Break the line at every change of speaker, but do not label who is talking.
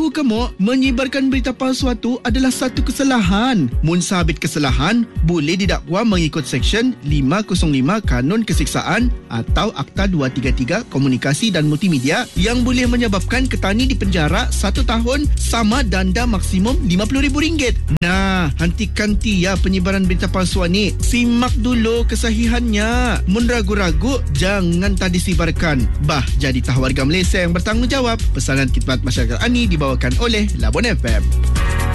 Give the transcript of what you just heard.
tahu ke Mok, menyebarkan berita palsu itu adalah satu kesalahan. Mun sabit kesalahan, boleh didakwa mengikut Seksyen 505 Kanun Kesiksaan atau Akta 233 Komunikasi dan Multimedia yang boleh menyebabkan ketani dipenjara 1 tahun sama denda maksimum RM50,000. Nah, hentikan ya penyebaran berita palsu ni. Simak dulu kesahihannya. Mun ragu-ragu, jangan tadi sibarkan. Bah, jadi warga Malaysia yang bertanggungjawab. Pesanan Khidmat Masyarakat Ani dibawakan oleh Labon FM.